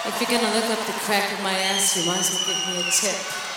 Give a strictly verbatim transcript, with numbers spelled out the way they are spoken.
If you're gonna look up the crack of my ass, you might as well give me a tip.